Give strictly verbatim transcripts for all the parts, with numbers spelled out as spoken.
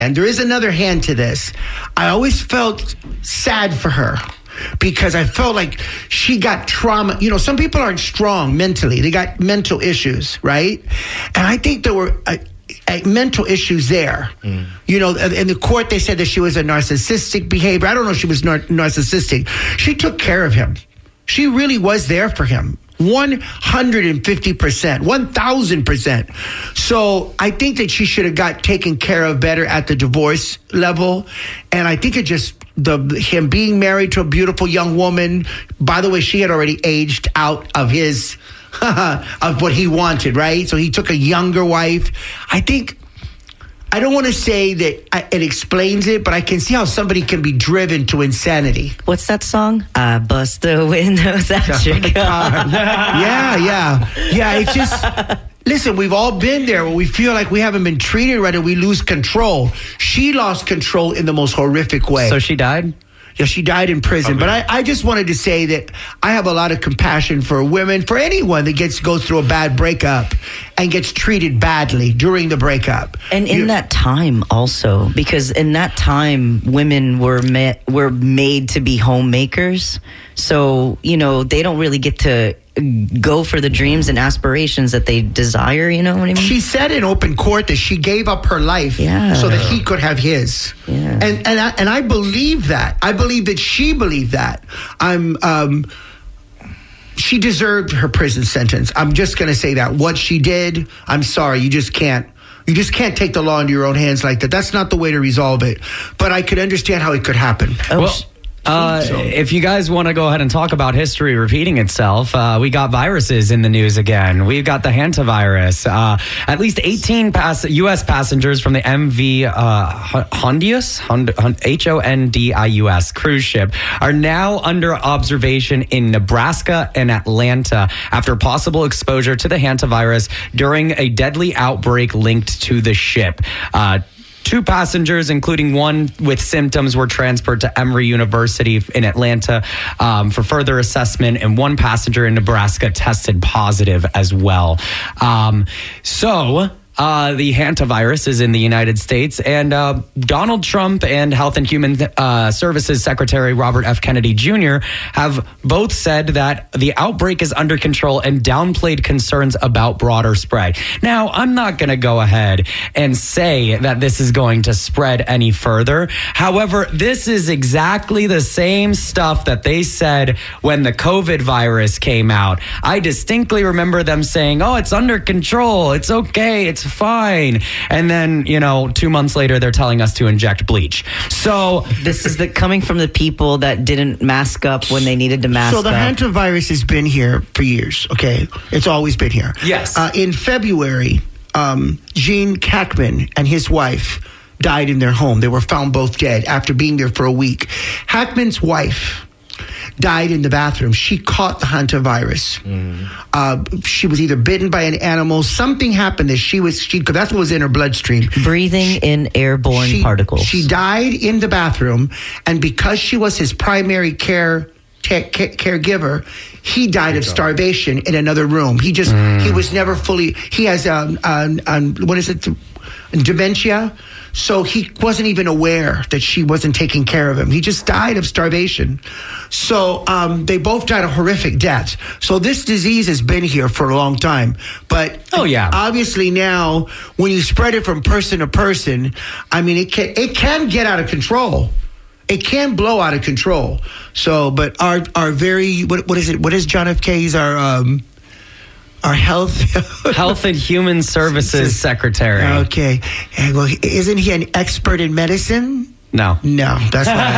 And there is another hand to this. I always felt sad for her because I felt like she got trauma. You know, some people aren't strong mentally. They got mental issues, right? And I think there were uh, uh, mental issues there. Mm. You know, in the court, they said that she was a narcissistic behavior. I don't know if she was nar- narcissistic. She took care of him. She really was there for him. one hundred fifty percent, one thousand percent. So I think that she should have got taken care of better at the divorce level. And I think it just, the him being married to a beautiful young woman, by the way, she had already aged out of his, of what he wanted, right? So he took a younger wife. I think, I don't want to say that I, it explains it, but I can see how somebody can be driven to insanity. What's that song? I bust the windows at your car. Yeah, yeah. Yeah, it's just, listen, we've all been there where we feel like we haven't been treated right and we lose control. She lost control in the most horrific way. So she died? Yeah, she died in prison. Okay. But I, I just wanted to say that I have a lot of compassion for women, for anyone that gets goes through a bad breakup and gets treated badly during the breakup. And in you, that time also, because in that time, women were ma- were made to be homemakers. So, you know, they don't really get to go for the dreams and aspirations that they desire, you know what I mean? She said in open court that she gave up her life yeah. so that he could have his. Yeah. And and I, and I believe that. I believe that she believed that. I'm um she deserved her prison sentence. I'm just going to say that. What she did, I'm sorry, you just can't You just can't take the law into your own hands like that. That's not the way to resolve it. But I could understand how it could happen. Oh, well, Uh, if you guys want to go ahead and talk about history repeating itself, uh, we got viruses in the news again. We've got the hantavirus. Uh, at least eighteen pass- U S passengers from the M V uh, Hondius, H O N D I U S cruise ship are now under observation in Nebraska and Atlanta after possible exposure to the hantavirus during a deadly outbreak linked to the ship. Uh, Two passengers, including one with symptoms, were transferred to Emory University in Atlanta um, for further assessment, and one passenger in Nebraska tested positive as well. Um, so... Uh, the hantavirus is in the United States, and uh, Donald Trump and Health and Human uh, Services Secretary Robert F. Kennedy Junior have both said that the outbreak is under control and downplayed concerns about broader spread. Now, I'm not going to go ahead and say that this is going to spread any further. However, this is exactly the same stuff that they said when the COVID virus came out. I distinctly remember them saying, oh, it's under control. It's okay. It's fine. And then, you know, two months later, they're telling us to inject bleach. So this is the coming from the people that didn't mask up when they needed to mask up. So the up. hantavirus has been here for years, okay? It's always been here. Yes. Uh, in February, um, Gene Hackman and his wife died in their home. They were found both dead after being there for a week. Hackman's wife died in the bathroom. She caught the hantavirus. Mm. Uh, she was either bitten by an animal. Something happened that she was, she, cause that's what was in her bloodstream. Breathing she, in airborne she, particles. She died in the bathroom, and because she was his primary care te- ca- caregiver, he died of starvation in another room. He just, mm. he was never fully, he has, um, um, um, what is it, dementia? So he wasn't even aware that she wasn't taking care of him. He just died of starvation. So um, they both died of horrific deaths. So this disease has been here for a long time. But oh, yeah. obviously now, when you spread it from person to person, I mean, it can it can get out of control. It can blow out of control. So, but our our very what what is it? What is John F. K's our um, Our health health and human services secretary. Okay. And well, isn't he an expert in medicine? No. No, that's why.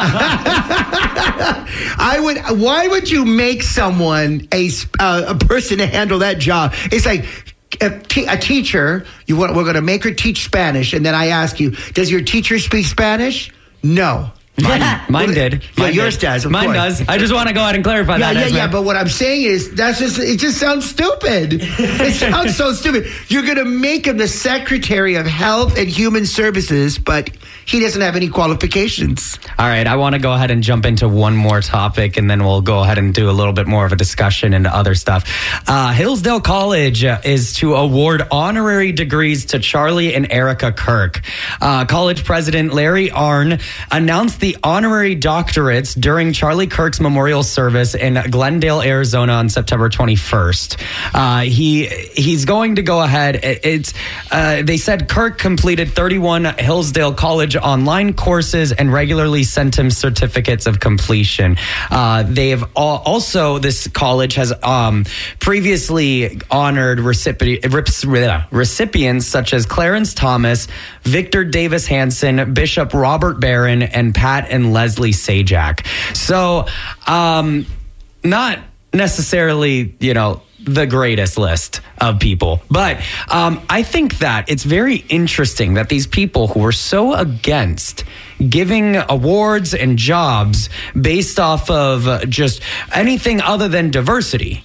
I would. Why would you make someone a uh, a person to handle that job? It's like a, t- a teacher. You want? We're going to make her teach Spanish, and then I ask you, does your teacher speak Spanish? No. Mine, mine did. Mine yeah, yours did. does. Of mine course. does. I just want to go ahead and clarify Yeah, that. yeah, Esme. yeah. But what I'm saying is, that's just it. Just sounds stupid. It sounds so stupid. You're gonna make him the Secretary of Health and Human Services, but he doesn't have any qualifications. All right, I want to go ahead and jump into one more topic, and then we'll go ahead and do a little bit more of a discussion into other stuff. Uh, Hillsdale College uh, is to award honorary degrees to Charlie and Erica Kirk. Uh, college president Larry Arnn announced the honorary doctorates during Charlie Kirk's memorial service in Glendale, Arizona on September twenty-first. Uh, he he's going to go ahead. It, it's uh, they said Kirk completed thirty-one Hillsdale College online courses and regularly sent him certificates of completion. Uh, they have all, also this college has um, previously honored recipi- recipients such as Clarence Thomas, Victor Davis Hanson, Bishop Robert Barron, and Pat and Leslie Sajak. So, um, not necessarily, you know, the greatest list of people. But um, I think that it's very interesting that these people who are so against giving awards and jobs based off of uh, just anything other than diversity,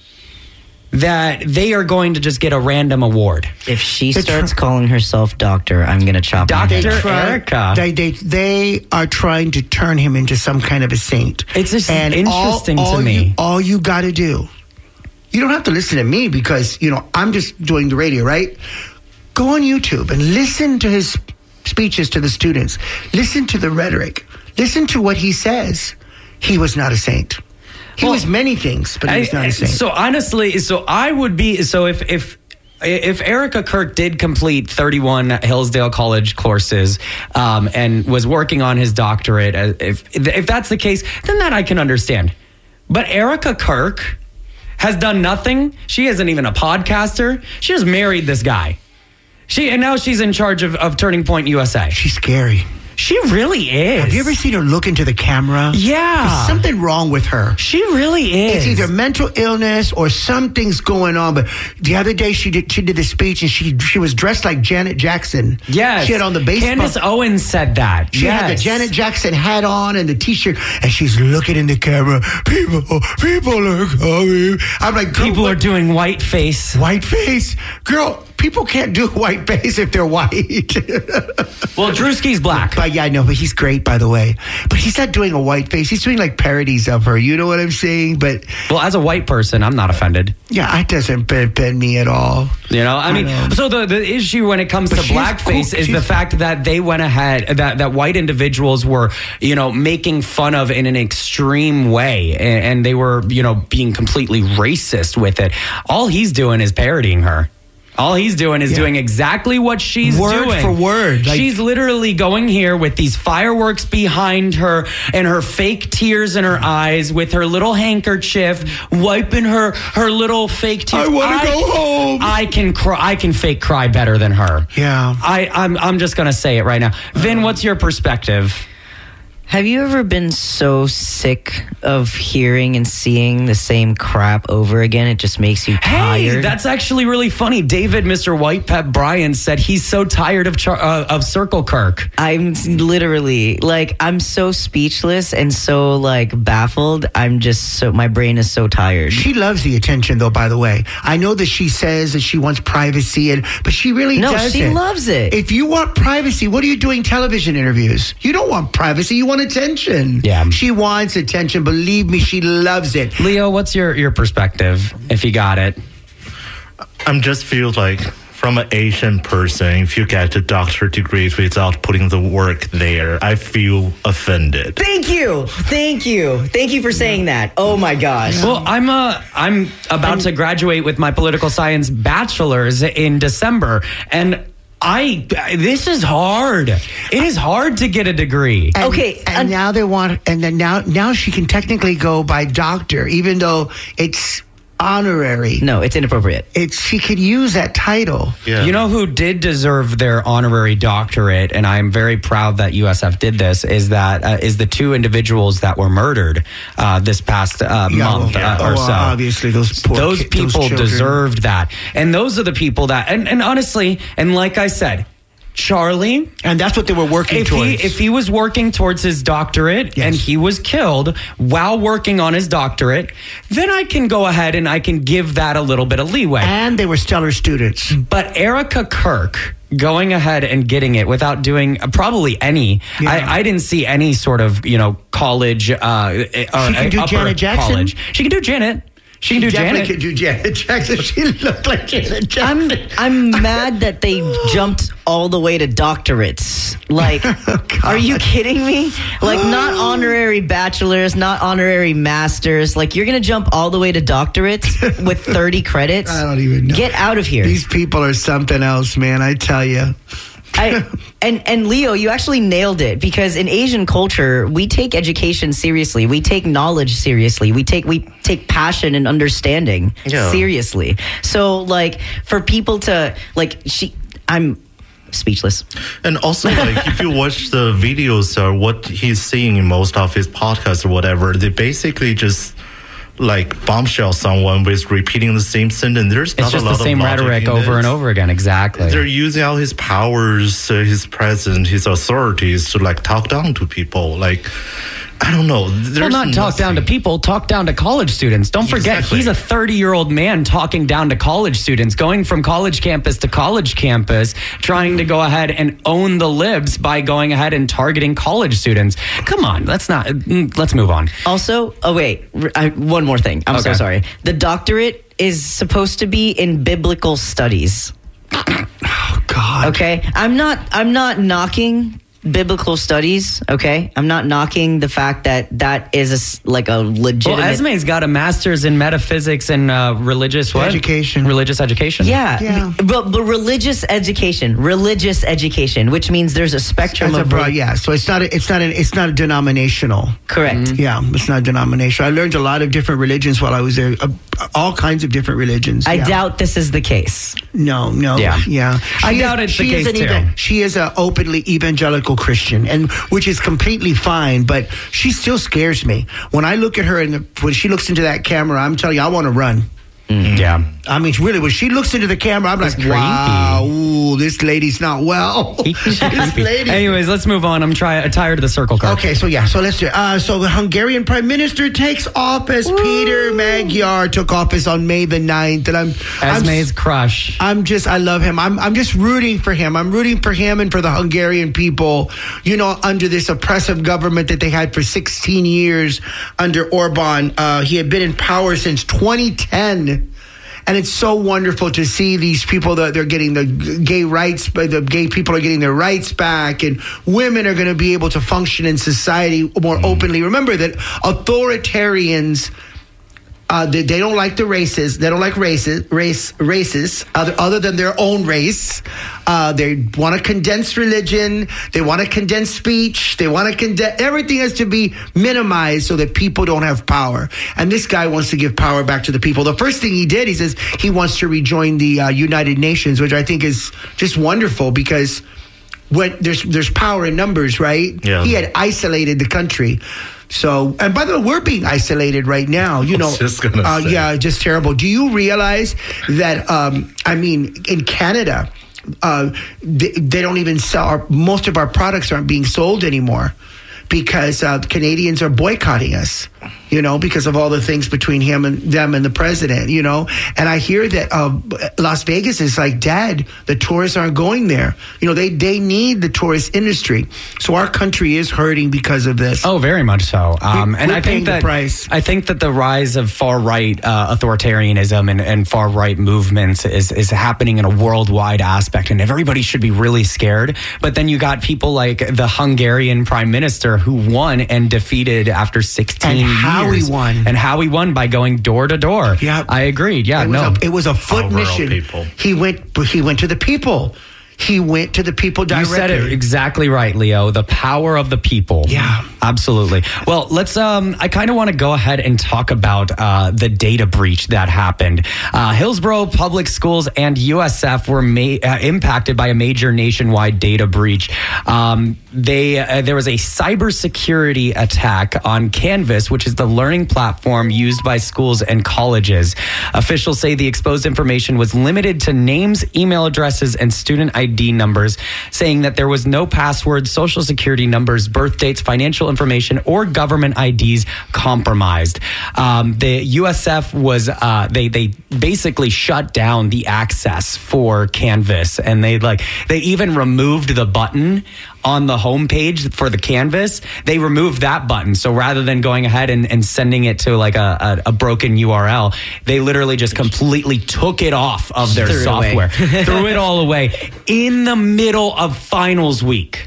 that they are going to just get a random award. If she The starts tr- calling herself doctor, I'm going to chop her Doctor head off. Try- Erica. They, they they are trying to turn him into some kind of a saint. It's just And interesting all, all to me. You, all you got to do, you don't have to listen to me because, you know, I'm just doing the radio, right? Go on YouTube and listen to his speeches to the students. Listen to the rhetoric. Listen to what he says. He was not a saint. He Well, was many things, but he was not I- a saint. So honestly, so I would be so if if if Erica Kirk did complete thirty-one Hillsdale College courses um, and was working on his doctorate, uh, if if that's the case, then that I can understand. But Erica Kirk has done nothing. She isn't even a podcaster. She just married this guy. She and now she's in charge of, of Turning Point U S A. She's scary. She really is. Have you ever seen her look into the camera? Yeah. There's something wrong with her. She really is. It's either mental illness or something's going on. But the other day she did she did the speech and she she was dressed like Janet Jackson. Yes. She had on the baseball. Candace Owens said that. She yes. had the Janet Jackson hat on and the T-shirt, and she's looking in the camera. People, people are coming. I'm like, girl, People what- are doing white face. white face, girl. People can't do white face if they're white. Well, Drewski's black. But yeah, I know, but he's great, by the way. But he's not doing a white face. He's doing like parodies of her. You know what I'm saying? But Well, as a white person, I'm not offended. yeah, it doesn't bend, bend me at all. You know, I mean, know. so the, the issue when it comes But to she's blackface cool. is the She's- fact that they went ahead, that, that white individuals were, you know, making fun of in an extreme way. And, and they were, you know, being completely racist with it. All he's doing is parodying her. All he's doing is Yeah. doing exactly what she's Word doing. for word. Like- she's literally going here with these fireworks behind her and her fake tears in her eyes with her little handkerchief, wiping her her little fake tears. I wanna go home. I can cry. I can fake cry better than her. Yeah. I, I'm I'm just gonna say it right now. Vin, what's your perspective? Have you ever been so sick of hearing and seeing the same crap over again? It just makes you Hey, tired. that's actually really funny. David, Mister White Pep Bryan said he's so tired of Char- uh, of Circle Kirk. I'm literally like, I'm so speechless and so like baffled. I'm just so, my brain is so tired. She loves the attention, though, by the way. I know that she says that she wants privacy, and but she really No, doesn't. she loves it. If you want privacy, what are you doing television interviews? You don't want privacy. You want attention. Yeah. She wants attention. Believe me, she loves it. Leo, what's your, your perspective, if you got it? I'm just feel like from an Asian person, if you get a doctor degree without putting the work there, I feel offended. Thank you. Thank you. Thank you for saying that. Oh my gosh. Well, I'm uh, I'm about to graduate with my political science bachelor's in December, and I this is hard. It is hard to get a degree. And, Okay, and and- now they want, and then now now she can technically go by doctor, even though it's honorary. No, it's inappropriate. It's she could use that title. Yeah. You know who did deserve their honorary doctorate, and I'm very proud that U S F did this, is that uh, is the two individuals that were murdered uh, this past uh, Yeah, month well, uh, oh, or well, so. obviously, those poor those ki- those people children. deserved that, and those are the people that, and, and honestly, and like I said, Charlie. And that's what they were working If towards. he, if he was working towards his doctorate Yes. and he was killed while working on his doctorate, then I can go ahead and I can give that a little bit of leeway. and they were stellar students. But Erica Kirk going ahead and getting it without doing uh, probably any, Yeah. I, I didn't see any sort of, you know, college. Uh, she can do Janet Jackson? College. She can do Janet. She can do Definitely Janet. could do Janet Jackson. She looked like Janet I'm Jackson. I'm mad that they jumped all the way to doctorates. Like, Oh, are you kidding me? Like, not honorary bachelors, not honorary masters. Like, you're gonna jump all the way to doctorates with thirty credits? I don't even know. Get out of here. These people are something else, man. I tell you. I, and and Leo, you actually nailed it, because in Asian culture, we take education seriously. We take knowledge seriously. We take we take passion and understanding Yeah. seriously. So, like, for people to like, she, I'm speechless. And also, like, if you watch the videos or what he's saying in most of his podcasts or whatever, they basically just like bombshell someone with repeating the same sentence. There's It's not just a lot the same of logic rhetoric in over this. and over again. Exactly. They're using all his powers, uh, his presence, his authorities to like talk down to people. Like, I don't know. There's Well, not talk down to nothing. people, talk down to college students. Don't forget, Exactly. he's a thirty-year-old man talking down to college students, going from college campus to college campus, trying to go ahead and own the libs by going ahead and targeting college students. Come on, let's not. mm, Let's move on. Also, oh wait, r- I, one more thing. I'm so Okay. sorry. The doctorate is supposed to be in biblical studies. Oh God. Okay, I'm not. I'm not knocking biblical studies. Okay, I'm not knocking the fact that that is a s like a Well, legitimate. Esme's got a master's in metaphysics and uh, religious what? Education. Religious education. yeah, Yeah. But, but religious education, religious education, which means there's a spectrum That's a of broad, re- yeah. So it's not. A, it's not. A, it's not a denominational. correct. Yeah, it's not denominational. I learned a lot of different religions while I was there. Uh, all kinds of different religions. I yeah. doubt this is the case. No, no. Yeah. Yeah. I She doubt it's the she is case, an too. eva- she is an openly evangelical Christian, and which is completely fine, but she still scares me. When I look at her and when she looks into that camera, I'm telling you, I want to run. Yeah. I mean, really, when she looks into the camera, I'm like, creepy. wow, ooh, this lady's not well. this lady. Anyways, let's move on. I'm try- tired of the circle card. Okay, so yeah, so let's do it. Uh, so the Hungarian Prime Minister takes office. Peter Magyar took office on May the ninth, and I'm I'm Esme's crush. I'm just, I love him. I'm, I'm just rooting for him. I'm rooting for him and for the Hungarian people, you know, under this oppressive government that they had for sixteen years under Orban. Uh, he had been in power since twenty ten. And it's so wonderful to see these people that they're getting the g- gay rights, but the gay people are getting their rights back, and women are going to be able to function in society more openly. Remember that authoritarians, Uh, they, they don't like the races. They don't like races, race, races other, other than their own race. Uh, they want to condense religion. They want to condense speech. They want to condense everything has to be minimized so that people don't have power. And this guy wants to give power back to the people. The first thing he did, he says he wants to rejoin the uh, United Nations, which I think is just wonderful because when there's there's power in numbers, right? Yeah. He had isolated the country. So, and by the way, we're being isolated right now. You I know, was just gonna uh, say. yeah, just terrible. Do you realize that? Um, I mean, in Canada, uh, they, they don't even sell. Our, most of our products aren't being sold anymore because uh, Canadians are boycotting us. You know, because of all the things between him and them and the president. You know, and I hear that uh, Las Vegas is like dead. The tourists aren't going there. You know, they they need the tourist industry. So our country is hurting because of this. Oh, very much so. Um, We- and we're I paying think the that price. I think that the rise of far right uh, authoritarianism and, and far right movements is is happening in a worldwide aspect, and everybody should be really scared. But then you got people like the Hungarian prime minister who won and defeated after sixteen And how years, he won. and how he won by going door to door. Yeah. I agreed. Yeah, It was, no. a, it was a foot Overall mission. people. He went. He went to the people. He went to the people You directly. said it exactly right, Leo. The power of the people. Yeah. Absolutely. Well, let's. Um, I kind of want to go ahead and talk about uh, the data breach that happened. Uh, Hillsborough Public Schools and U S F were ma- uh, impacted by a major nationwide data breach. Um, they uh, there was a cybersecurity attack on Canvas, which is the learning platform used by schools and colleges. Officials say the exposed information was limited to names, email addresses, and student I D numbers, saying that there was no passwords, social security numbers, birth dates, financial information, or government I Ds compromised. Um, the U S F was uh, they they basically shut down the access for Canvas, and they like they even removed the button on the homepage for the Canvas. They removed that button. So rather than going ahead and, and sending it to like a, a, a broken U R L, they literally just completely took it off of their Threw it software, threw it all away in the middle of finals week.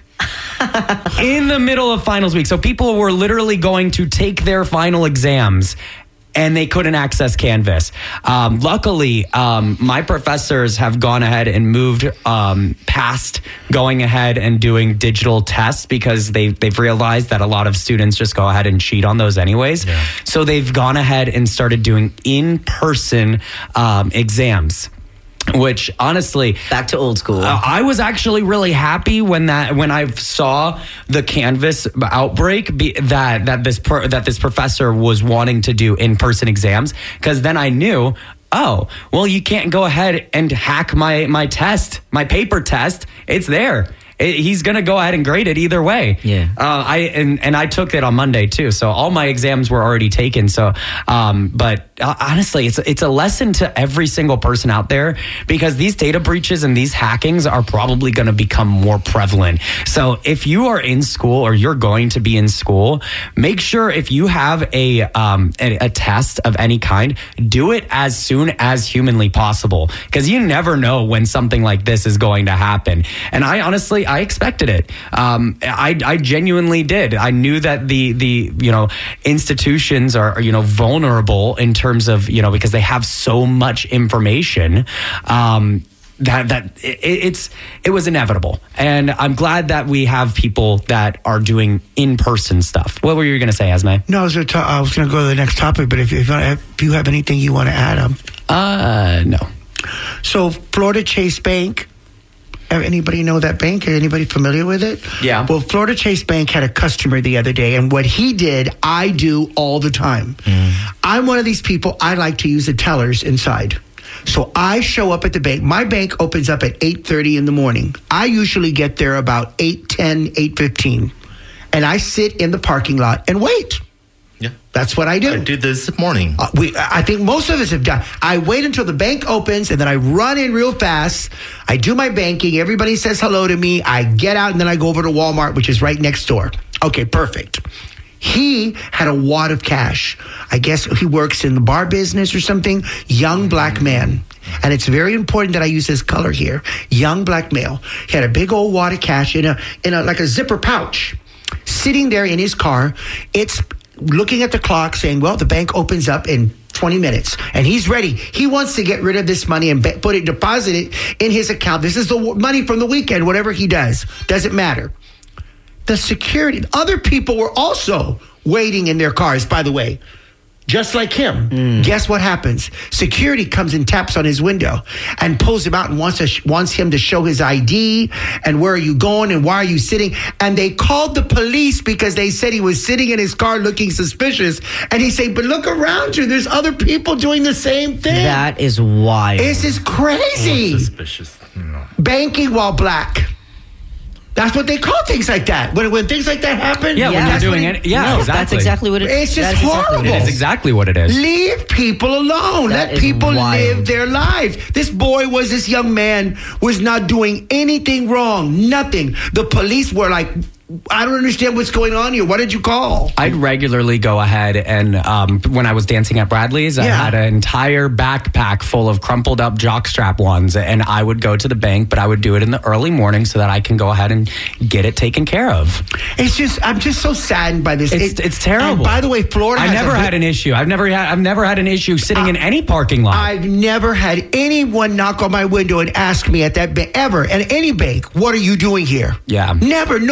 In the middle of finals week. So people were literally going to take their final exams and they couldn't access Canvas. Um, luckily, um, my professors have gone ahead and moved um, past going ahead and doing digital tests because they, they've realized that a lot of students just go ahead and cheat on those anyways. Yeah. So they've gone ahead and started doing in-person um, exams. Which honestly, back to old school. Uh, I was actually really happy when that when I saw the Canvas outbreak be, that that this per, that this professor was wanting to do in person exams, because then I knew, oh, well, you can't go ahead and hack my my test, my paper test. It's there. It, he's going to go ahead and grade it either way. Yeah. Uh, I and, and I took it on Monday too, so all my exams were already taken. So, um, but uh, honestly, it's it's a lesson to every single person out there, because these data breaches and these hackings are probably going to become more prevalent. So, if you are in school or you're going to be in school, make sure if you have a um a, a test of any kind, do it as soon as humanly possible, because you never know when something like this is going to happen. And I honestly. I expected it. Um, I, I genuinely did. I knew that the the you know institutions are you know vulnerable in terms of you know because they have so much information. Um, that that it, it's it was inevitable, and I'm glad that we have people that are doing in person stuff. What were you going to say, Esme? No, I was going to I was going to go to the next topic, but if if, if you have anything you want to add, um, uh, no. So Florida Chase Bank. Anybody know that bank? Anybody familiar with it? Yeah. Well, Florida Chase Bank had a customer the other day, and what he did, I do all the time. Mm. I'm one of these people, I like to use the tellers inside. So I show up at the bank. My bank opens up at eight thirty in the morning. I usually get there about eight ten, eight fifteen. And I sit in the parking lot and wait. Yeah. That's what I do. I did this morning. Uh, we, I think most of us have done. I wait until the bank opens, and then I run in real fast. I do my banking. Everybody says hello to me. I get out, and then I go over to Walmart, which is right next door. Okay, perfect. He had a wad of cash. I guess he works in the bar business or something. Young black man. And it's very important that I use this color here. Young black male. He had a big old wad of cash in a in a like a zipper pouch, sitting there in his car. It's looking at the clock saying, well, the bank opens up in twenty minutes, and he's ready. He wants to get rid of this money and be- put it, deposit it in his account. This is the w- money from the weekend, whatever he does. Doesn't matter. The security, other people were also waiting in their cars, by the way, just like him. Mm. Guess what happens? Security comes and taps on his window and pulls him out and wants to sh- wants him to show his I D and where are you going and why are you sitting? And they called the police because they said he was sitting in his car looking suspicious. And he said, but look around you. There's other people doing the same thing. That is wild. This is crazy. Oh, suspicious. No. Banking while black. That's what they call things like that. When when things like that happen, Yeah, when that's you're doing what it. Yeah, no, exactly. That's exactly what it is. It's just That's exactly horrible. what It is exactly what it is. Leave people alone. That Let is people wild. live their lives. This boy was, this young man was not doing anything wrong. Nothing. The police were like, I don't understand what's going on here. What did you call? I'd regularly go ahead and um, when I was dancing at Bradley's, I Yeah. had an entire backpack full of crumpled up jockstrap ones, and I would go to the bank, but I would do it in the early morning so that I can go ahead and get it taken care of. It's just, I'm just so saddened by this. It's, It- it's terrible. And by the way, Florida I has never a, had an issue. I've never had. I've never had an issue sitting in any parking lot. I've never had anyone knock on my window and ask me at that bank ever, at any bank, what are you doing here? Yeah. Never. No one's ever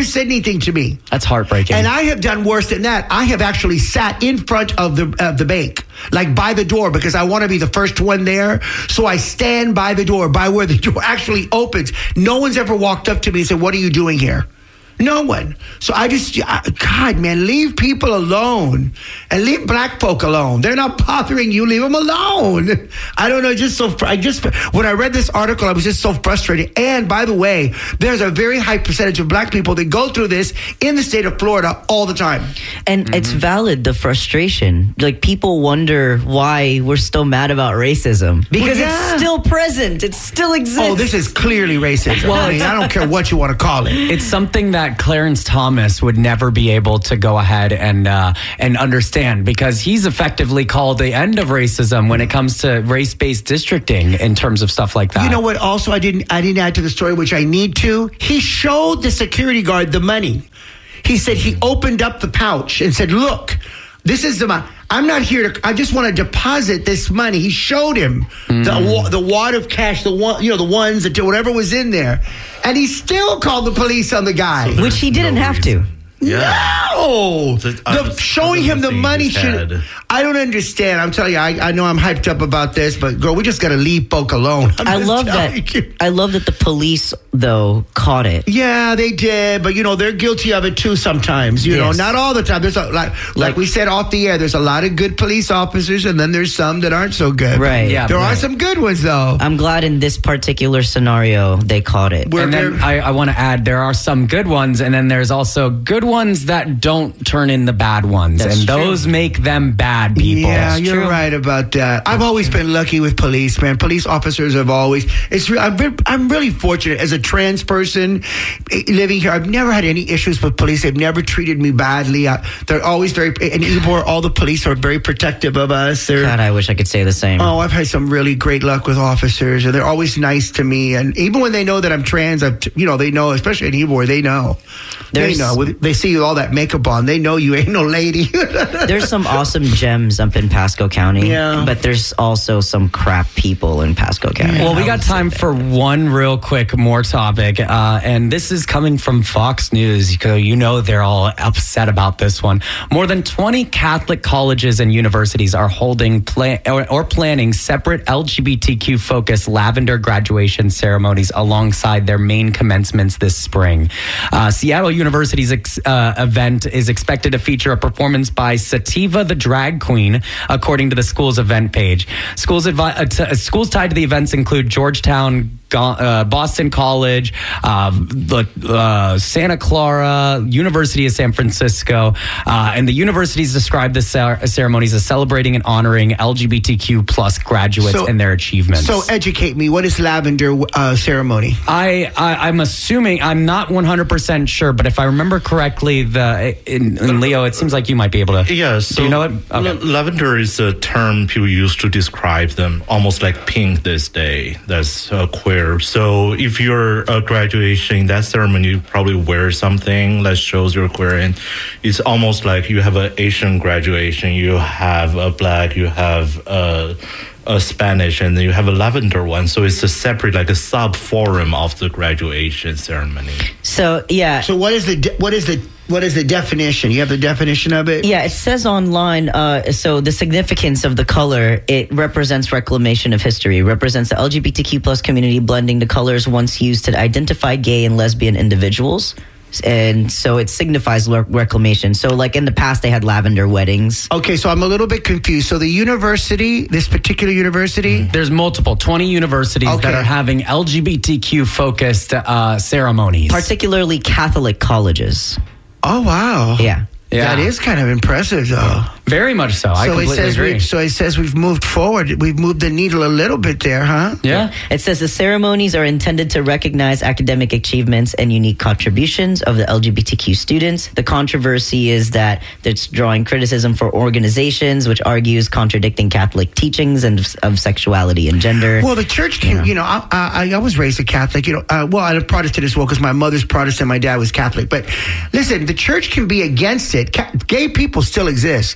never said anything to me. That's heartbreaking. And I have done worse than that. I have actually sat in front of the of the bank, like by the door, because I want to be the first one there. So I stand by the door, by where the door actually opens. No one's ever walked up to me and said, "What are you doing here?" No one. So I just, I, God, man, leave people alone and leave black folk alone. They're not bothering you. Leave them alone. I don't know. Just so, I just, when I read this article, I was just so frustrated. And by the way, there's a very high percentage of black people that go through this in the state of Florida all the time. And mm-hmm. it's valid, the frustration. Like, people wonder why we're still mad about racism. Because well, yeah. it's still present. It still exists. Oh, this is clearly racism. Well, I mean, I don't care what you want to call it. It's something that Clarence Thomas would never be able to go ahead and uh, and understand, because he's effectively called the end of racism when it comes to race-based districting in terms of stuff like that. You know what? Also, I didn't I didn't add to the story, which I need to. He showed the security guard the money. He said he opened up the pouch and said, "Look, this is the money. I'm not here to. I just want to deposit this money." He showed him mm. the the wad of cash, the one, you know, the ones that whatever was in there, and he still called the police on the guy, so which he didn't no have reason. to. Yeah. No, the, showing him the money should. I don't understand. I'm telling you, I, I know I'm hyped up about this, but girl, we just got to leave folk alone. I'm I love that. You. I love that the police though caught it. Yeah, they did, but you know they're guilty of it too sometimes. You yes. know, not all the time. There's a, like, like like we said off the air. There's a lot of good police officers, and then there's some that aren't so good. Right. Yeah. There right. are some good ones though. I'm glad in this particular scenario they caught it. Where and then I, I want to add, there are some good ones, and then there's also good ones that don't turn in the bad ones. That's and true. Those make them bad people. Yeah, That's you're true. right about that. I've That's always true. been lucky with police, man. Police officers have always. It's. Re- I've been, I'm really fortunate as a trans person living here. I've never had any issues with police. They've never treated me badly. I, they're always very. In Ybor, all the police are very protective of us. They're, God, I wish I could say the same. Oh, I've had some really great luck with officers, and they're always nice to me. And even when they know that I'm trans, I've, you know, they know, especially in Ybor, they know. There's, they know. They see all that makeup on. They know you ain't no lady. There's some awesome gems up in Pasco County, yeah. but there's also some crap people in Pasco County. Well, we got time for one real quick more topic, uh, and this is coming from Fox News. You know they're all upset about this one. More than twenty Catholic colleges and universities are holding plan- or, or planning separate L G B T Q-focused lavender graduation ceremonies alongside their main commencements this spring. Uh, Seattle University's ex- uh, event is expected to feature a performance by Sativa the Drag Queen, according to the school's event page. Schools, advi- uh, t- schools tied to the events include Georgetown, uh, Boston College, uh, the, uh, Santa Clara, University of San Francisco, uh, and the universities described the cer- ceremonies as celebrating and honoring L G B T Q plus graduates so, and their achievements. So educate me. What is lavender uh, ceremony? I, I I'm assuming, I'm not one hundred percent sure, but if I remember correctly, the in, in Leo, it seems like you might be able to. Yeah. So do you know it? Okay. L- lavender is a term people use to describe them, almost like pink this day. That's uh, queer. So if you're a graduation in that ceremony, you probably wear something that shows you're queer, and it's almost like you have an Asian graduation, you have a black, you have a, a Spanish, and then you have a lavender one. So it's a separate, like a sub forum of the graduation ceremony. So yeah. So what is the de- what is the What is the definition? You have the definition of it? Yeah, it says online, uh, so the significance of the color, it represents reclamation of history, represents the L G B T Q plus community blending the colors once used to identify gay and lesbian individuals. And so it signifies le- reclamation. So like in the past, they had lavender weddings. Okay, so I'm a little bit confused. So the university, this particular university? There's multiple, twenty universities okay. that are having L G B T Q-focused uh, ceremonies. Particularly Catholic colleges. Oh, wow. Yeah. Yeah. That is kind of impressive, though. Very much so. I so completely it says agree. We, so it says we've moved forward. We've moved the needle a little bit there, huh? Yeah. It says the ceremonies are intended to recognize academic achievements and unique contributions of the L G B T Q students. The controversy is that it's drawing criticism for organizations, which argues contradicting Catholic teachings and of sexuality and gender. Well, the church can, you know, you know I, I, I was raised a Catholic, you know, uh, well, I'm a Protestant as well because my mother's Protestant, my dad was Catholic. But listen, the church can be against it. Ca- gay people still exist.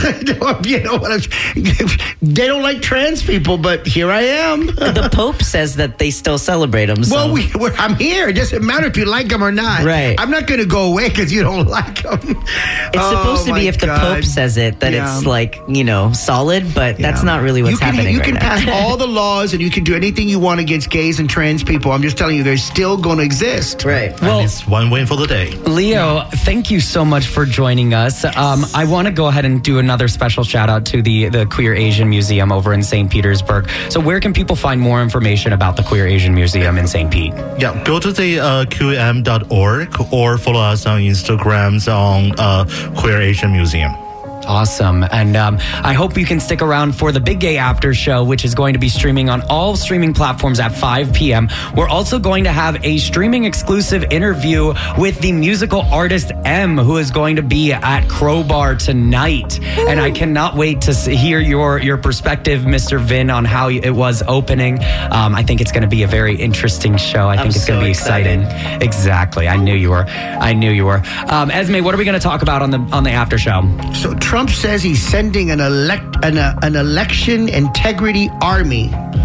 You know what I'm, they don't like trans people, but here I am. The Pope says that they still celebrate them. So. Well, we, we're, I'm here. It doesn't matter if you like them or not. Right. I'm not going to go away because you don't like them. It's oh, supposed to be if God. the Pope says it, that yeah. it's like, you know, solid, but yeah. that's not really what's you can, happening You right can now. pass all the laws and you can do anything you want against gays and trans people. I'm just telling you, they're still going to exist. Right. Well, and it's one win for the day. Leo, thank you so much for joining us. Um, I want to go ahead and do another special shout out to the, the Queer Asian Museum over in Saint Petersburg. So where can people find more information about the Queer Asian Museum in Saint Pete? Yeah, go to the uh, Q M dot org or follow us on Instagrams on uh, Queer Asian Museum. Awesome. And um, I hope you can stick around for the Big Gay After Show, which is going to be streaming on all streaming platforms at five p.m. We're also going to have a streaming exclusive interview with the musical artist M, who is going to be at Crowbar tonight. Ooh. And I cannot wait to hear your, your perspective, Mister Vin, on how it was opening. Um, I think it's going to be a very interesting show. I think I'm it's so going to be exciting. excited. Exactly. I knew you were. I knew you were. Um, Esme, what are we going to talk about on the on the after show? So Trump says he's sending an elect an, uh, an election integrity army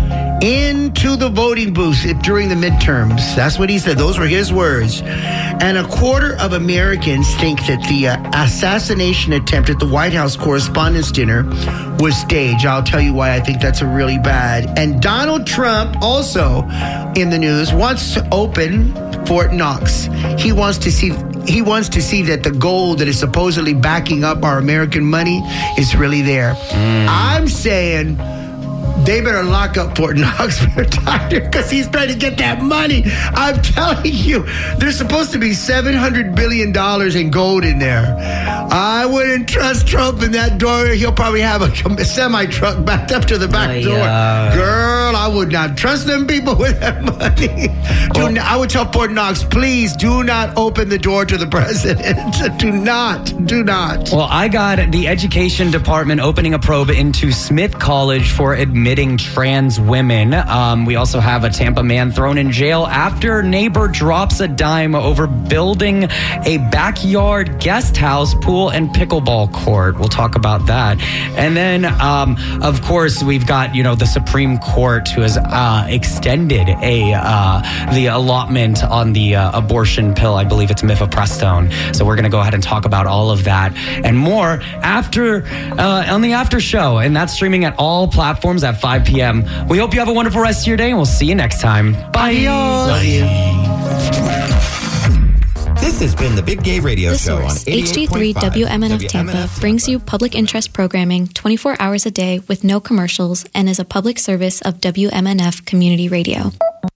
into the voting booths during the midterms. That's what he said. Those were his words. And a quarter of Americans think that the uh, assassination attempt at the White House Correspondents' Dinner was staged. I'll tell you why I think that's a really bad. And Donald Trump, also in the news, wants to open Fort Knox. He wants to see he wants to see that the gold that is supposedly backing up our American money is really there. Mm. I'm saying they better lock up Fort Knox because he's trying to get that money. I'm telling you, there's supposed to be seven hundred billion dollars in gold in there. I wouldn't trust Trump in that door. He'll probably have a semi-truck backed up to the back oh, door. Yeah. Girl, I would not trust them people with that money. Well, not, I would tell Fort Knox, please do not open the door to the president. Do not. Do not. Well, I got the education department opening a probe into Smith College for admitting trans women. Um, we also have a Tampa man thrown in jail after neighbor drops a dime over building a backyard guest house, pool, and pickleball court. We'll talk about that. And then, um, of course, we've got, you know, the Supreme Court who has uh, extended a uh, the allotment on the uh, abortion pill. I believe it's mifepristone. So we're going to go ahead and talk about all of that and more after uh, on the after show. And that's streaming at all platforms at five p.m. We hope you have a wonderful rest of your day, and we'll see you next time. Bye. Love you. This has been the Big Gay Radio The Show Source, on H D three W M N F Tampa brings you public interest programming twenty-four hours a day with no commercials and is a public service of W M N F Community Radio.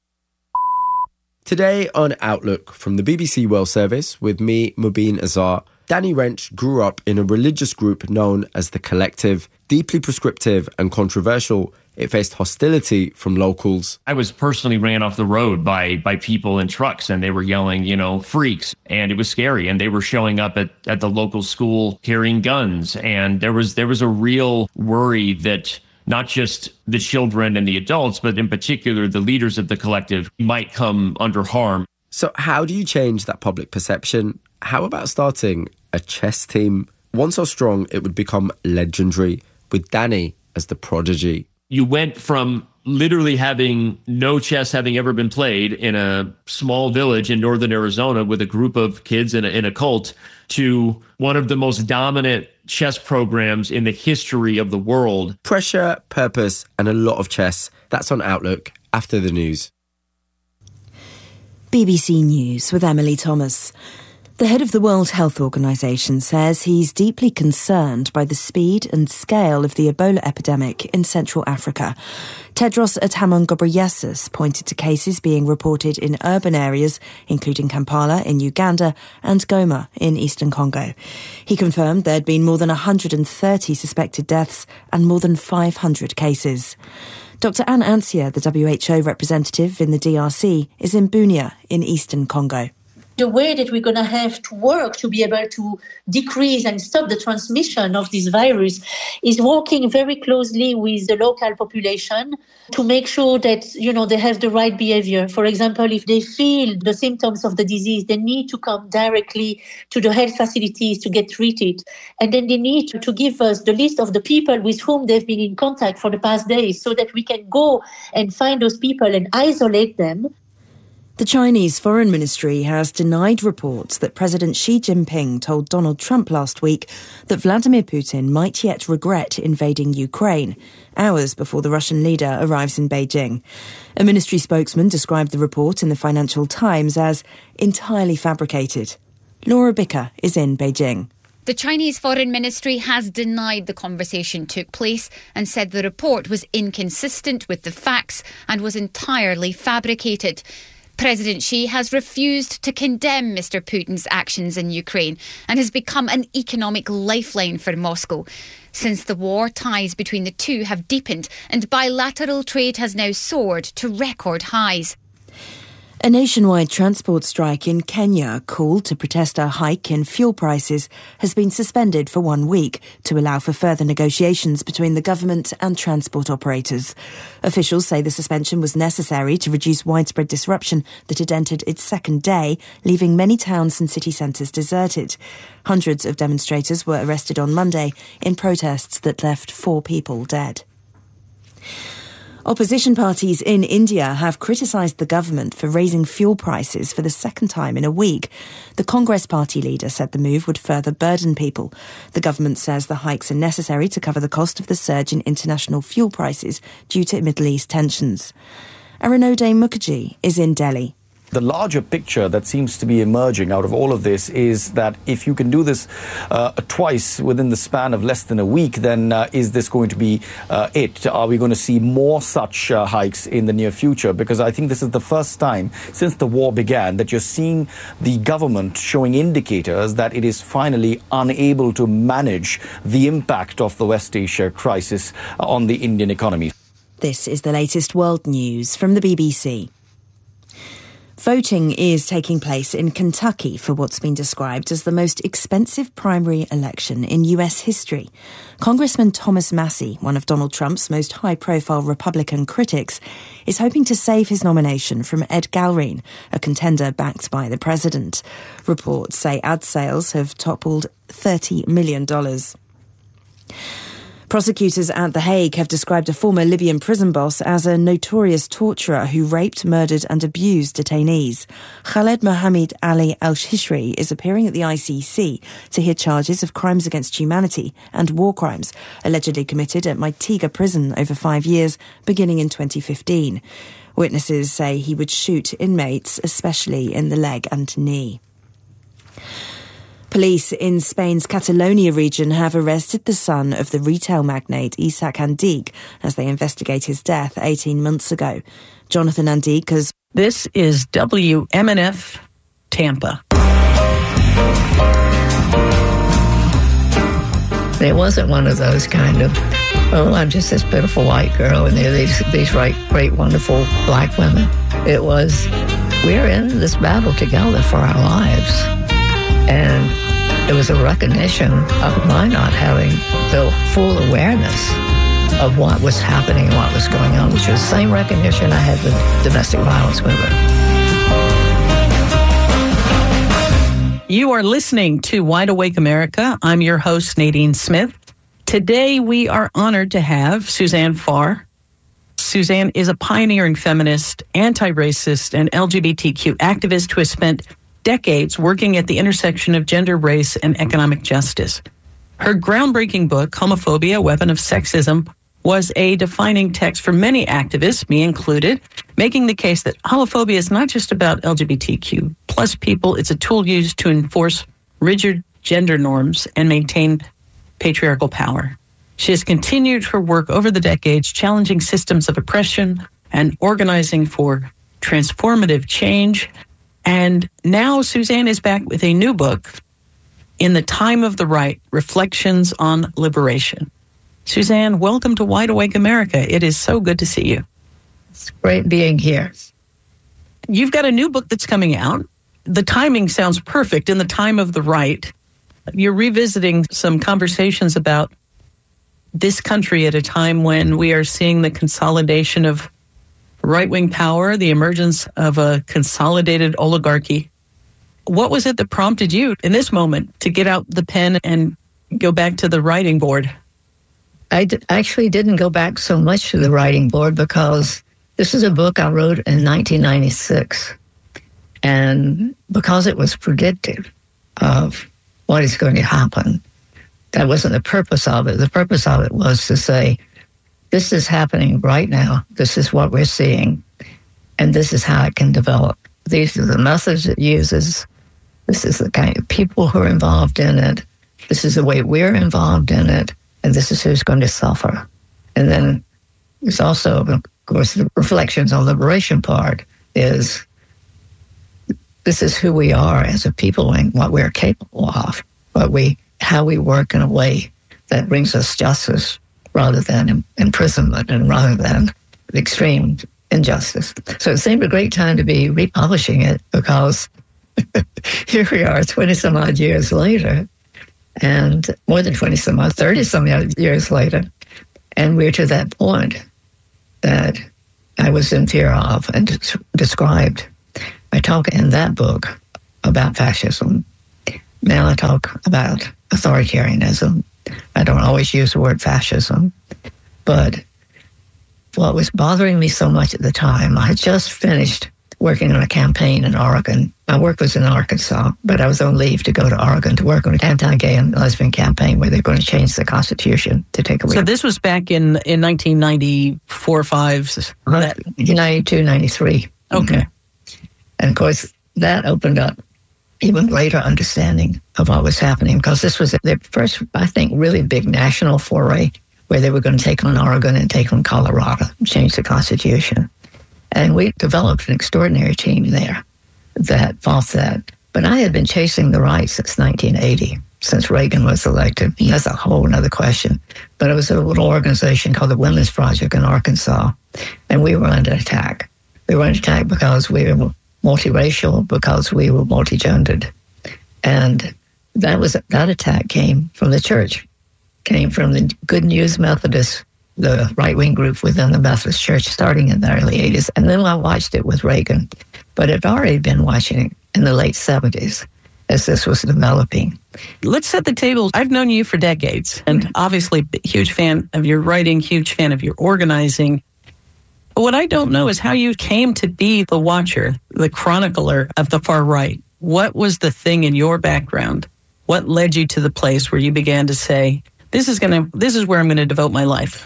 Today on Outlook from the B B C World Service with me, Mubin Azar, Danny Wrench grew up in a religious group known as The Collective. Deeply prescriptive and controversial, it faced hostility from locals. I was personally ran off the road by by people in trucks, and they were yelling, you know, freaks, and it was scary. And they were showing up at, at the local school carrying guns, and there was there was a real worry that not just the children and the adults, but in particular the leaders of the collective might come under harm. So how do you change that public perception? How about starting a chess team? One so strong it would become legendary, with Danny as the prodigy. You went from literally having no chess having ever been played in a small village in northern Arizona with a group of kids in a, in a cult to one of the most dominant chess programs in the history of the world. Pressure, purpose, and a lot of chess. That's on Outlook after the news. B B C News with Emily Thomas. The head of the World Health Organization says he's deeply concerned by the speed and scale of the Ebola epidemic in Central Africa. Tedros Adhanom Ghebreyesus pointed to cases being reported in urban areas, including Kampala in Uganda and Goma in eastern Congo. He confirmed there'd been more than one hundred thirty suspected deaths and more than five hundred cases. Doctor Anne Ansia, the W H O representative in the D R C, is in Bunia in eastern Congo. The way that we're going to have to work to be able to decrease and stop the transmission of this virus is working very closely with the local population to make sure that, you know, they have the right behavior. For example, if they feel the symptoms of the disease, they need to come directly to the health facilities to get treated. And then they need to, to give us the list of the people with whom they've been in contact for the past days so that we can go and find those people and isolate them. The Chinese Foreign Ministry has denied reports that President Xi Jinping told Donald Trump last week that Vladimir Putin might yet regret invading Ukraine, hours before the Russian leader arrives in Beijing. A ministry spokesman described the report in the Financial Times as entirely fabricated. Laura Bicker is in Beijing. The Chinese Foreign Ministry has denied the conversation took place and said the report was inconsistent with the facts and was entirely fabricated. President Xi has refused to condemn Mister Putin's actions in Ukraine and has become an economic lifeline for Moscow. Since the war, ties between the two have deepened and bilateral trade has now soared to record highs. A nationwide transport strike in Kenya, called to protest a hike in fuel prices, has been suspended for one week to allow for further negotiations between the government and transport operators. Officials say the suspension was necessary to reduce widespread disruption that had entered its second day, leaving many towns and city centres deserted. Hundreds of demonstrators were arrested on Monday in protests that left four people dead. Opposition parties in India have criticised the government for raising fuel prices for the second time in a week. The Congress party leader said the move would further burden people. The government says the hikes are necessary to cover the cost of the surge in international fuel prices due to Middle East tensions. Arinode Mukherjee is in Delhi. The larger picture that seems to be emerging out of all of this is that if you can do this uh, twice within the span of less than a week, then uh, is this going to be uh, it? Are we going to see more such uh, hikes in the near future? Because I think this is the first time since the war began that you're seeing the government showing indicators that it is finally unable to manage the impact of the West Asia crisis on the Indian economy. This is the latest world news from the B B C. Voting is taking place in Kentucky for what's been described as the most expensive primary election in U S history. Congressman Thomas Massie, one of Donald Trump's most high-profile Republican critics, is hoping to save his nomination from Ed Galrine, a contender backed by the president. Reports say ad sales have toppled thirty million dollars. Prosecutors at The Hague have described a former Libyan prison boss as a notorious torturer who raped, murdered and abused detainees. Khaled Mohammed Ali al-Shishri is appearing at the I C C to hear charges of crimes against humanity and war crimes allegedly committed at Maitiga prison over five years, beginning in twenty fifteen. Witnesses say he would shoot inmates, especially in the leg and knee. Police in Spain's Catalonia region have arrested the son of the retail magnate Isaac Andique as they investigate his death eighteen months ago. Jonathan Andique has... This is W M N F Tampa. It wasn't one of those kind of, oh, I'm just this beautiful white girl and there are these, these great, great, wonderful black women. It was, we're in this battle together for our lives. And it was a recognition of my not having the full awareness of what was happening and what was going on, which was the same recognition I had with domestic violence movement. You are listening to Wide Awake America. I'm your host, Nadine Smith. Today, we are honored to have Suzanne Farr. Suzanne is a pioneering feminist, anti-racist, and L G B T Q activist who has spent decades working at the intersection of gender, race, and economic justice. Her groundbreaking book, Homophobia, A Weapon of Sexism, was a defining text for many activists, me included, making the case that homophobia is not just about L G B T Q plus people, it's a tool used to enforce rigid gender norms and maintain patriarchal power. She has continued her work over the decades, challenging systems of oppression and organizing for transformative change. And now Suzanne is back with a new book, In the Time of the Right, Reflections on Liberation. Suzanne, welcome to Wide Awake America. It is so good to see you. It's great being here. You've got a new book that's coming out. the timing sounds perfect in the time of the right. You're revisiting some conversations about this country at a time when we are seeing the consolidation of right-wing power, the emergence of a consolidated oligarchy. What was it that prompted you in this moment to get out the pen and go back to the writing board? I d- actually didn't go back so much to the writing board because this is a book I wrote in nineteen ninety-six. And because it was predictive of what is going to happen, that wasn't the purpose of it. The purpose of it was to say, this is happening right now. This is what we're seeing. And this is how it can develop. These are the methods it uses. This is the kind of people who are involved in it. This is the way we're involved in it. And this is who's going to suffer. And then there's also, of course, the reflections on the liberation part is this is who we are as a people and what we're capable of, what we, how we work in a way that brings us justice rather than imprisonment and rather than extreme injustice. So it seemed a great time to be republishing it because here we are twenty some odd years later, and more than twenty some odd, thirty some odd years later, and we're to that point that I was in fear of and described. I talk in that book about fascism. Now I talk about authoritarianism. I don't always use the word fascism, but what was bothering me so much at the time, I had just finished working on a campaign in Oregon. My work was in Arkansas, but I was on leave to go to Oregon to work on an anti-gay and lesbian campaign where they're going to change the Constitution to take away. So this was back in, in nineteen ninety-four, five? ninety-two, ninety-three. Okay. Mm-hmm. And of course, that opened up even greater understanding of what was happening because this was their first, I think, really big national foray where they were going to take on Oregon and take on Colorado, change the Constitution. And we developed an extraordinary team there that fought that. But I had been chasing the right since nineteen eighty, since Reagan was elected. That's a whole other question. But it was a little organization called the Women's Project in Arkansas, and we were under attack. We were under attack because we were multiracial, because we were multigendered. And that was that attack came from the church, came from the Good News Methodists, the right-wing group within the Methodist Church starting in the early eighties. And then I watched it with Reagan. But I'd already been watching it in the late seventies as this was developing. Let's set the table. I've known you for decades, and obviously huge fan of your writing, huge fan of your organizing. But what I don't know is how you came to be the watcher, the chronicler of the far right. What was the thing in your background? What led you to the place where you began to say, this is going to, this is where I'm going to devote my life?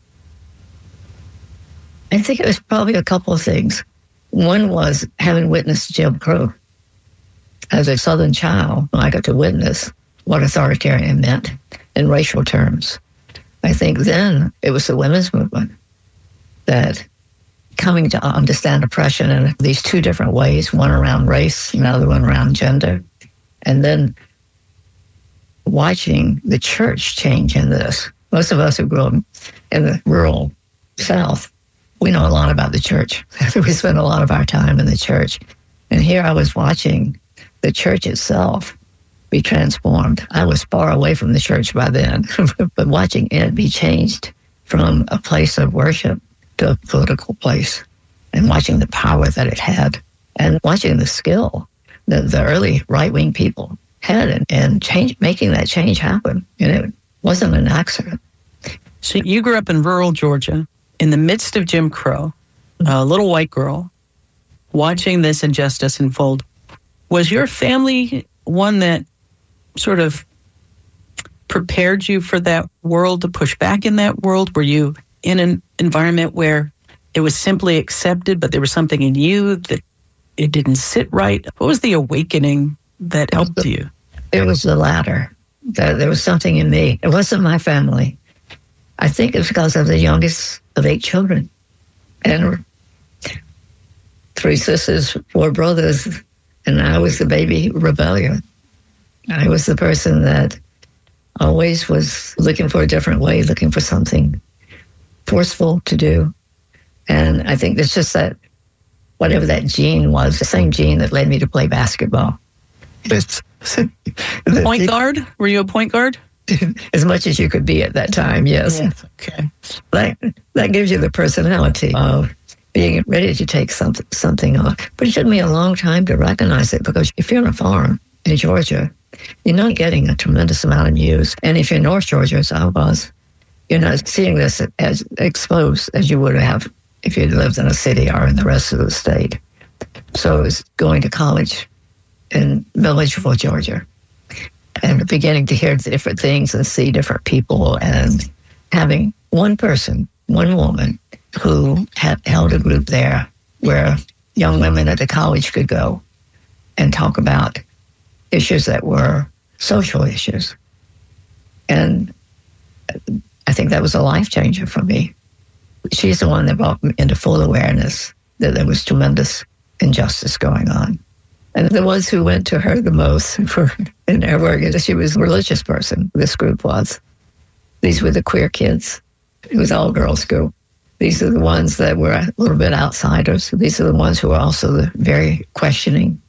I think it was probably a couple of things. One was having witnessed Jim Crow. As a Southern child, I got to witness what authoritarian meant in racial terms. I think then it was the women's movement that coming to understand oppression in these two different ways, one around race, another one around gender, and then watching the church change in this. Most of us who grew up in the rural South, we know a lot about the church. We spend a lot of our time in the church. And here I was watching the church itself be transformed. I was far away from the church by then, but watching it be changed from a place of worship to a political place, and watching the power that it had, and watching the skill that the early right-wing people had in, in change, making that change happen. And it wasn't an accident. So you grew up in rural Georgia, in the midst of Jim Crow, a little white girl, watching this injustice unfold. Was your family one that sort of prepared you for that world, to push back in that world? Were you in an environment where it was simply accepted, but there was something in you that it didn't sit right? What was the awakening that helped you? It was the latter. There was something in me. It wasn't my family. I think it's because I was the youngest of eight children. And three sisters, four brothers, and I was the baby rebellion. I was the person that always was looking for a different way, looking for something forceful to do. And I think it's just that whatever that gene was, the same gene that led me to play basketball. It's, point guard? Were you a point guard? As much as you could be at that time, yes. yes. Okay. That, that gives you the personality of being ready to take something, something on. But it took me a long time to recognize it, because if you're on a farm in Georgia, you're not getting a tremendous amount of news. And if you're in North Georgia, as I was, you're not seeing this as exposed as you would have if you lived in a city or in the rest of the state. So I was going to college in Milledgeville, Georgia, and beginning to hear different things and see different people, and having one person, one woman, who had held a group there where young women at the college could go and talk about issues that were social issues. And I think that was a life changer for me. She's the one that brought me into full awareness that there was tremendous injustice going on. And the ones who went to her the most for in their work, she was a religious person, this group was. These were the queer kids. It was all girls school. These are the ones that were a little bit outsiders. These are the ones who are also the very questioning.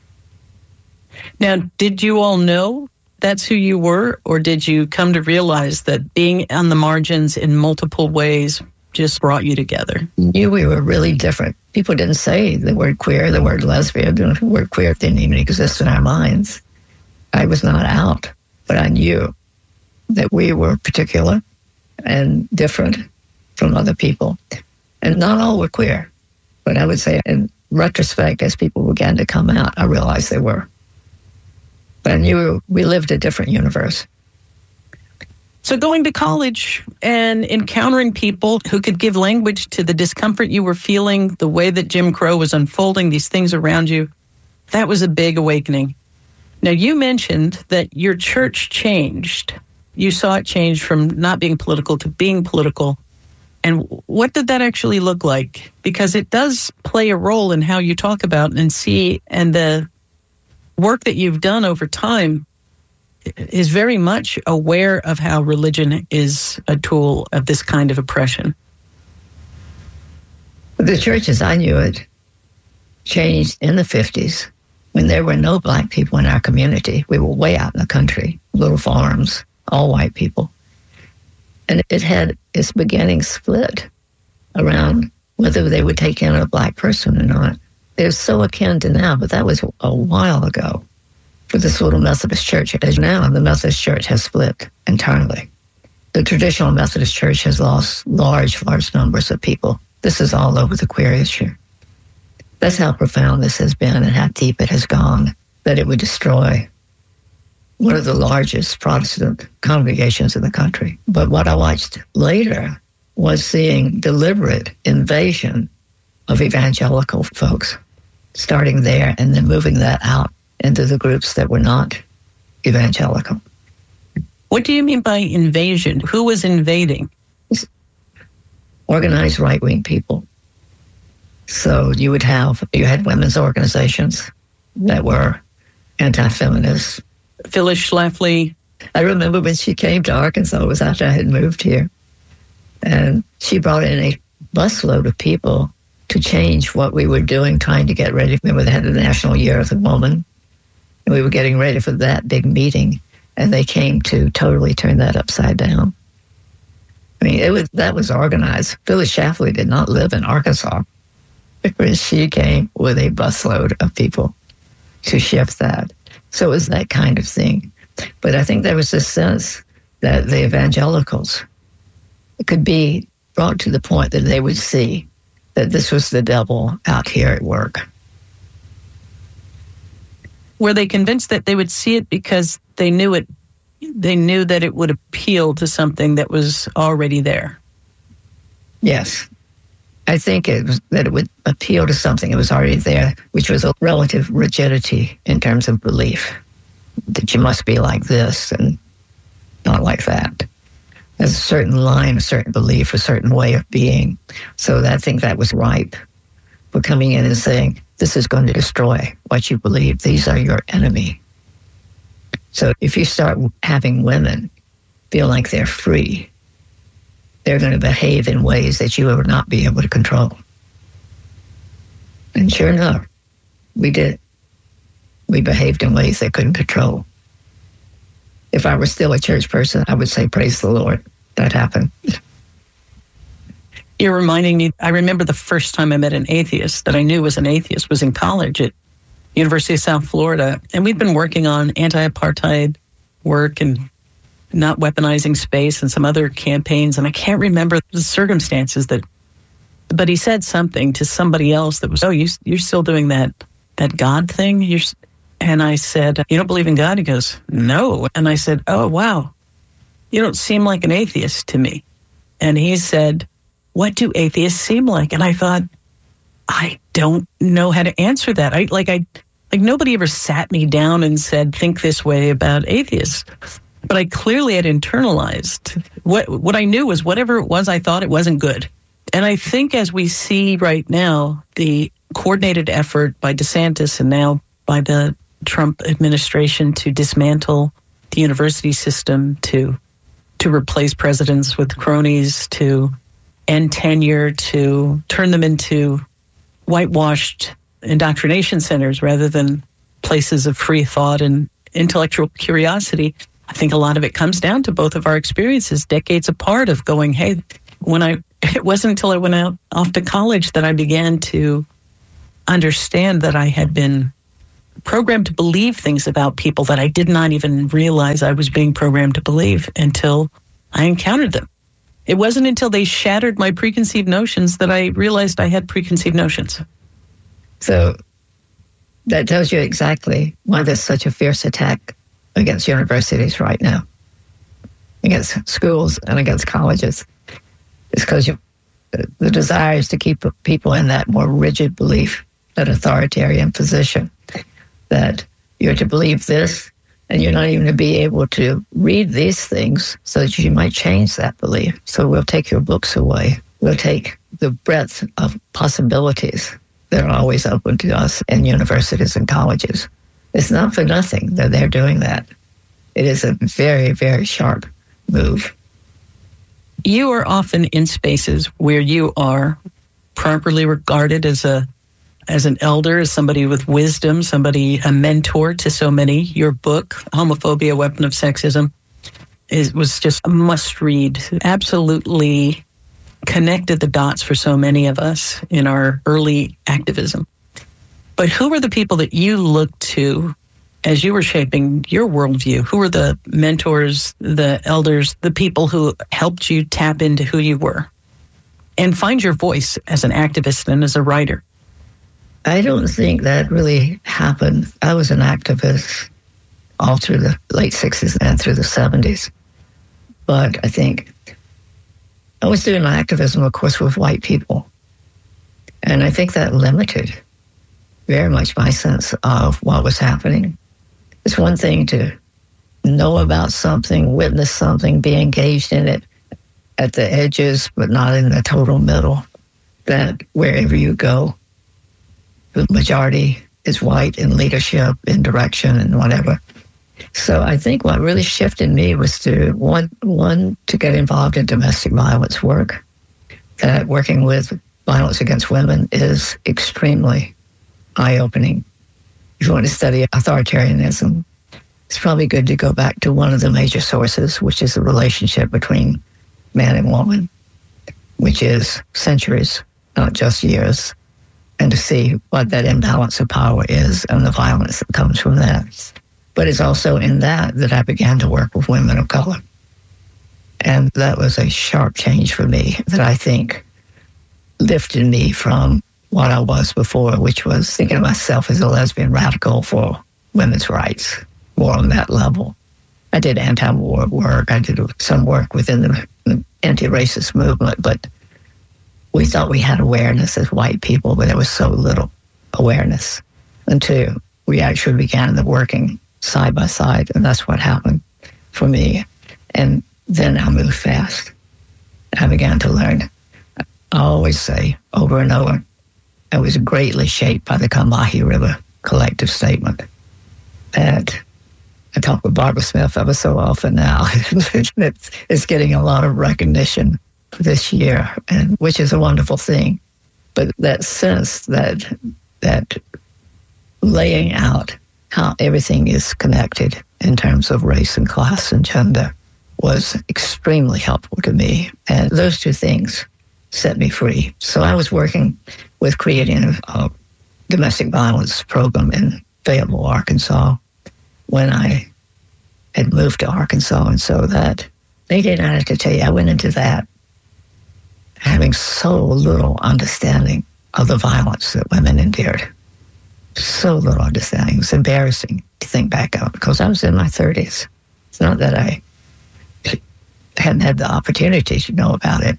Now, did you all know that's who you were, or did you come to realize that being on the margins in multiple ways just brought you together? Knew we were really different. People didn't say the word queer, the word lesbian, the word queer didn't even exist in our minds. I was not out, but I knew that we were particular and different from other people. And not all were queer, but I would say in retrospect, as people began to come out, I realized they were. But I knew we lived a different universe. So going to college and encountering people who could give language to the discomfort you were feeling, the way that Jim Crow was unfolding these things around you, that was a big awakening. Now, you mentioned that your church changed. You saw it change from not being political to being political. And what did that actually look like? Because it does play a role in how you talk about and see, and the work that you've done over time is very much aware of how religion is a tool of this kind of oppression. The church, as I knew it, changed in the fifties when there were no black people in our community. We were way out in the country, little farms, all white people. And it had its beginning split around whether they would take in a black person or not. It was so akin to now, but that was a while ago for this little Methodist church. As now, the Methodist church has split entirely. The traditional Methodist church has lost large, large numbers of people. This is all over the queer issue. That's how profound this has been and how deep it has gone, that it would destroy one of the largest Protestant congregations in the country. But what I watched later was seeing deliberate invasion of evangelical folks, starting there and then moving that out into the groups that were not evangelical. What do you mean by invasion? Who was invading? Organized right-wing people. So you would have, you had women's organizations that were anti-feminist. Phyllis Schlafly. I remember when she came to Arkansas, it was after I had moved here. And she brought in a busload of people to change what we were doing, trying to get ready. Remember, they had the National Year of the Woman, and we were getting ready for that big meeting, and they came to totally turn that upside down. I mean, it was that was organized. Phyllis Schlafly did not live in Arkansas, because she came with a busload of people to shift that. So it was that kind of thing. But I think there was this sense that the evangelicals could be brought to the point that they would see that this was the devil out here at work. Were they convinced that they would see it because they knew it? They knew that it would appeal to something that was already there? Yes. I think it was that it would appeal to something that was already there, which was a relative rigidity in terms of belief, that you must be like this and not like that. There's a certain line, a certain belief, a certain way of being. So I think that was ripe for coming in and saying, this is going to destroy what you believe. These are your enemy. So if you start having women feel like they're free, they're going to behave in ways that you will not be able to control. And sure enough, we did. We behaved in ways they couldn't control. If I were still a church person, I would say, praise the Lord. That happened. You're reminding me, I remember the first time I met an atheist that I knew was an atheist was in college at University of South Florida. And we'd been working on anti-apartheid work and not weaponizing space and some other campaigns. And I can't remember the circumstances that, but he said something to somebody else that was, oh, you, you're still doing that, that God thing? You're, and I said, you don't believe in God? He goes, no. And I said, oh, wow. You don't seem like an atheist to me. And he said, what do atheists seem like? And I thought, I don't know how to answer that. I like I like nobody ever sat me down and said, think this way about atheists. But I clearly had internalized what what I knew was whatever it was I thought it wasn't good. And I think as we see right now, the coordinated effort by DeSantis and now by the Trump administration to dismantle the university system, to to replace presidents with cronies, to end tenure, to turn them into whitewashed indoctrination centers rather than places of free thought and intellectual curiosity. I think a lot of it comes down to both of our experiences, decades apart, of going, hey, when I, it wasn't until I went out off to college that I began to understand that I had been programmed to believe things about people that I did not even realize I was being programmed to believe until I encountered them. It wasn't until they shattered my preconceived notions that I realized I had preconceived notions. So that tells you exactly why there's such a fierce attack against universities right now, against schools and against colleges. It's because you, the desire is to keep people in that more rigid belief, that authoritarian position, that you're to believe this, and you're not even to be able to read these things so that you might change that belief. So we'll take your books away. We'll take the breadth of possibilities that are always open to us in universities and colleges. It's not for nothing that they're doing that. It is a very, very sharp move. You are often in spaces where you are properly regarded as a as an elder, as somebody with wisdom, somebody, a mentor to so many. Your book, Homophobia, Weapon of Sexism, is, was just a must-read. Absolutely connected the dots for so many of us in our early activism. But who were the people that you looked to as you were shaping your worldview? Who were the mentors, the elders, the people who helped you tap into who you were and find your voice as an activist and as a writer? I don't think that really happened. I was an activist all through the late sixties and through the seventies. But I think I was doing activism, of course, with white people. And I think that limited very much my sense of what was happening. It's one thing to know about something, witness something, be engaged in it at the edges, but not in the total middle. That wherever you go, the majority is white in leadership, in direction, and whatever. So I think what really shifted me was to, one, one to get involved in domestic violence work. That working with violence against women is extremely eye-opening. If you want to study authoritarianism, it's probably good to go back to one of the major sources, which is the relationship between man and woman, which is centuries, not just years, and to see what that imbalance of power is and the violence that comes from that. But it's also in that that I began to work with women of color. And that was a sharp change for me that I think lifted me from what I was before, which was thinking of myself as a lesbian radical for women's rights, more on that level. I did anti-war work. I did some work within the, the anti-racist movement, but we thought we had awareness as white people, but there was so little awareness until we actually began the working side by side, and that's what happened for me. And then I moved fast. I began to learn. I always say over and over, I was greatly shaped by the Combahee River collective statement. And I talk with Barbara Smith ever so often now. it's, it's getting a lot of recognition this year, and which is a wonderful thing. But that sense that that laying out how everything is connected in terms of race and class and gender was extremely helpful to me. And those two things set me free. So I was working with creating a, a domestic violence program in Fayetteville, Arkansas, when I had moved to Arkansas. And so that, Nadine, I have to tell you, I went into that having so little understanding of the violence that women endured. So little understanding. It's embarrassing to think back of because I was in my thirties. It's not that I hadn't had the opportunity to know about it.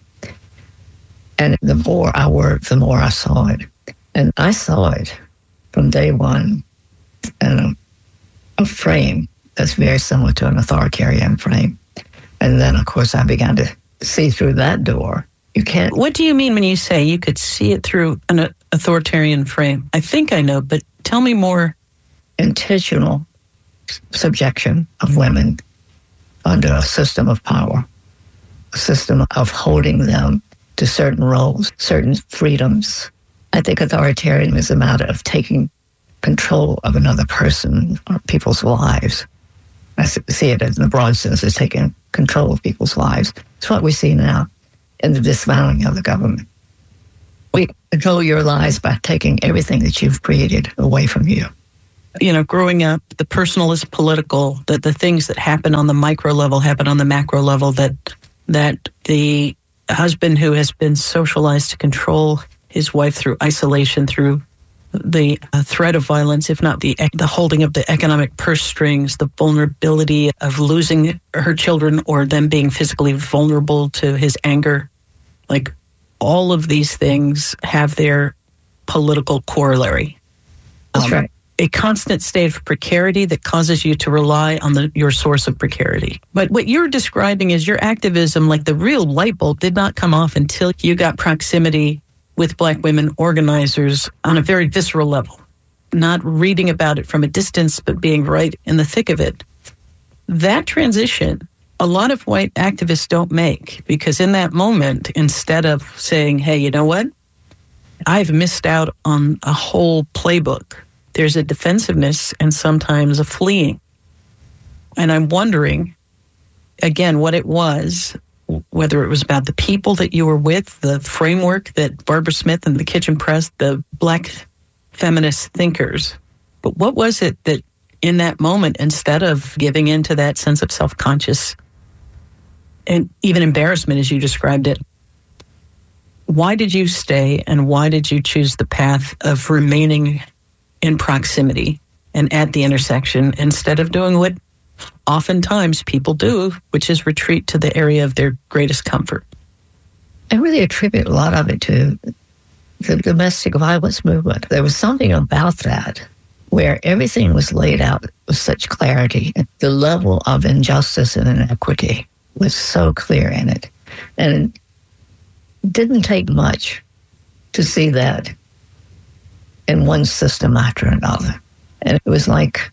And the more I worked, the more I saw it. And I saw it from day one in a, a frame that's very similar to an authoritarian frame. And then, of course, I began to see through that door. You can't. What do you mean when you say you could see it through an authoritarian frame? I think I know, but tell me more. Intentional subjection of women under a system of power, a system of holding them to certain roles, certain freedoms. I think authoritarianism is a matter of taking control of another person or people's lives. I see it in the broad sense as taking control of people's lives. It's what we see now in the dismantling of the government. We control your lives by taking everything that you've created away from you. You know, growing up, the personal is political, that the things that happen on the micro level happen on the macro level, that that the husband who has been socialized to control his wife through isolation, through the uh, threat of violence, if not the the holding of the economic purse strings, the vulnerability of losing her children or them being physically vulnerable to his anger. Like, all of these things have their political corollary. That's um, right. A constant state of precarity that causes you to rely on the, your source of precarity. But what you're describing is your activism, like the real light bulb did not come off until you got proximity with Black women organizers on a very visceral level, not reading about it from a distance, but being right in the thick of it. That transition, a lot of white activists don't make, because in that moment, instead of saying, hey, you know what? I've missed out on a whole playbook. There's a defensiveness and sometimes a fleeing. And I'm wondering, again, what it was, whether it was about the people that you were with, the framework that Barbara Smith and the Kitchen Press, the Black feminist thinkers. But what was it that in that moment, instead of giving into that sense of self-conscious and even embarrassment, as you described it, why did you stay and why did you choose the path of remaining in proximity and at the intersection instead of doing what oftentimes people do, which is retreat to the area of their greatest comfort? I really attribute a lot of it to the domestic violence movement. There was something about that where everything was laid out with such clarity. The level of injustice and inequity was so clear in it. And it didn't take much to see that in one system after another. And it was like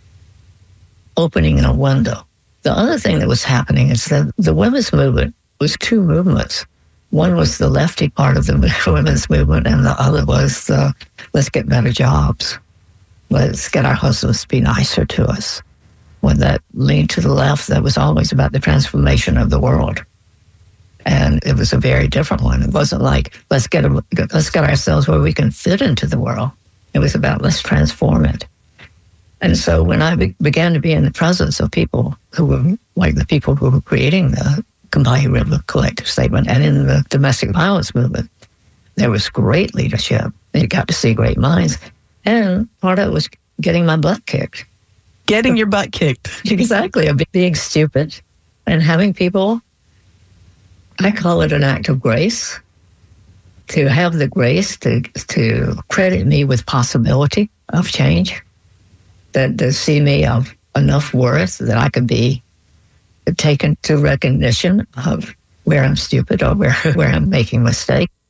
opening a window. The other thing that was happening is that the women's movement was two movements. One was the lefty part of the women's movement, and the other was the let's get better jobs. Let's get our husbands to be nicer to us. When that leaned to the left, that was always about the transformation of the world. And it was a very different one. It wasn't like, let's get a, let's get ourselves where we can fit into the world. It was about, let's transform it. And so when I be- began to be in the presence of people who were like the people who were creating the Combahee River Collective Statement and in the domestic violence movement, there was great leadership. You got to see great minds. And part of it was getting my butt kicked. Getting your butt kicked. Exactly. Of being stupid and having people, I call it an act of grace, to have the grace to to credit me with possibility of change, that to see me of enough worth that I could be taken to recognition of where I'm stupid or where, where I'm making mistakes.